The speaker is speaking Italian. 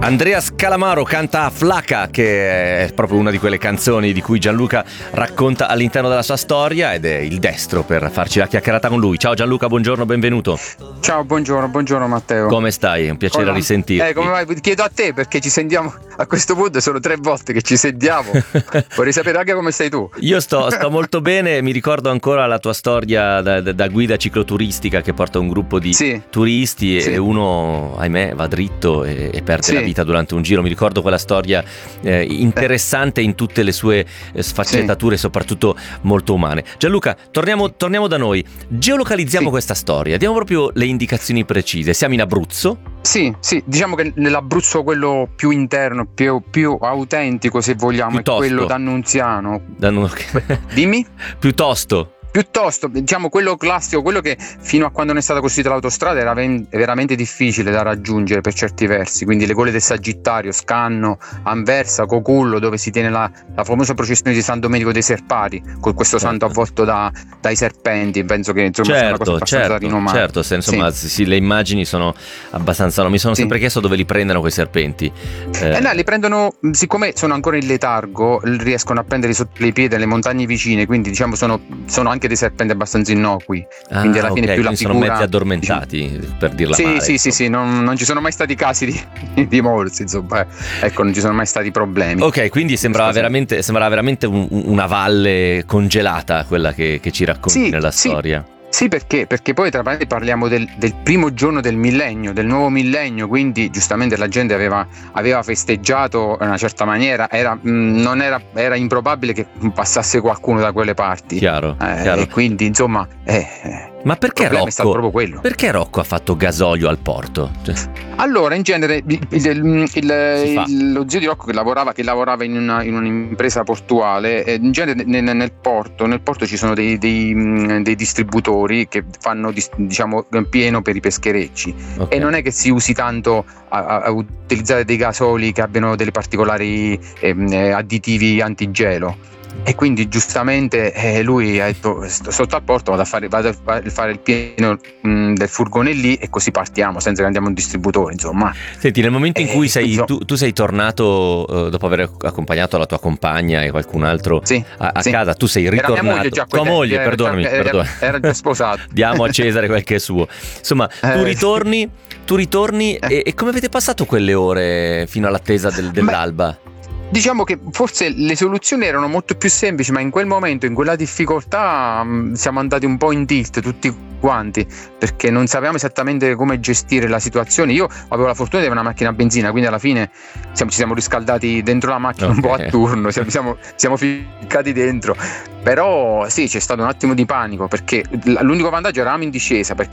Andreas Calamaro canta Flaca, che è proprio una di quelle canzoni di cui Gianluca racconta all'interno della sua storia, ed è il destro per farci la chiacchierata con lui. Ciao Gianluca, buongiorno, benvenuto. Ciao, buongiorno Matteo. Come stai? È un piacere risentirti. Come vai? Chiedo a te, perché ci sentiamo a questo punto, sono 3 volte che ci sentiamo. Vorrei sapere anche come stai tu. Io sto molto bene, mi ricordo ancora la tua storia da guida cicloturistica che porta un gruppo di turisti e uno, ahimè, va dritto e perde la vita durante un giro. Mi ricordo quella storia interessante in tutte le sue sfaccettature, soprattutto molto umane. Gianluca, torniamo da noi. Geolocalizziamo questa storia, diamo proprio le indicazioni precise. Siamo in Abruzzo? Sì, diciamo che nell'Abruzzo quello più interno, più autentico, se vogliamo, Piuttosto. è quello d'Annunziano. Dimmi? Piuttosto, diciamo, quello classico, quello che fino a quando non è stata costruita l'autostrada era veramente difficile da raggiungere per certi versi, quindi le gole del Sagittario, Scanno, Anversa, Cocullo, dove si tiene la famosa processione di San Domenico dei Serpari, con questo santo avvolto dai serpenti. Penso che insomma sia una cosa abbastanza rinomata. Certo, insomma, le immagini sono abbastanza. Mi sono sempre chiesto dove li prendano quei serpenti. No, li prendono, siccome sono ancora in letargo, riescono a prenderli sotto i piedi delle montagne vicine, quindi diciamo sono anche dei serpenti abbastanza innocui, quindi alla fine più la figura, sono mezzi addormentati, per dirla male. Sì, non ci sono mai stati casi di morsi, insomma, ecco, non ci sono mai stati problemi. Ok, quindi sembrava veramente una valle congelata quella che ci racconti nella storia. Sì, perché poi tra l'altro parliamo del primo giorno del millennio, del nuovo millennio, quindi giustamente la gente aveva festeggiato in una certa maniera, era improbabile che passasse qualcuno da quelle parti. Chiaro. E quindi insomma ma perché Rocco? È stato proprio quello. Perché Rocco ha fatto gasolio al porto? Allora, in genere lo zio di Rocco che lavorava in un'impresa portuale, in genere nel porto ci sono dei distributori che fanno, diciamo, pieno per i pescherecci, e non è che si usi tanto a utilizzare dei gasoli che abbiano delle particolari additivi antigelo. E quindi giustamente lui ha detto: sotto al porto vado a fare il pieno del furgone lì, e così partiamo senza che andiamo a un distributore, insomma. Senti, nel momento in cui tu sei tornato dopo aver accompagnato la tua compagna e qualcun altro a casa, tu sei ritornato. Era mia moglie già, tua moglie, perdonami. Era già sposato. Diamo a Cesare quel che è suo. Insomma, tu ritorni e come avete passato quelle ore fino all'attesa dell'alba? Diciamo che forse le soluzioni erano molto più semplici, ma in quel momento, in quella difficoltà, siamo andati un po' in tilt tutti quanti, perché non sapevamo esattamente come gestire la situazione. Io avevo la fortuna di avere una macchina a benzina, quindi alla fine ci siamo riscaldati dentro la macchina un po' a turno, siamo ficcati dentro. Però sì, c'è stato un attimo di panico, perché l'unico vantaggio, eravamo in discesa, perché